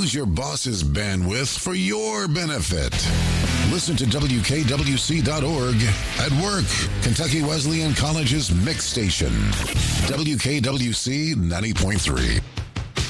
use your boss's bandwidth for your benefit. Listen to WKWC.org at work, Kentucky Wesleyan College's mix station. WKWC 90.3.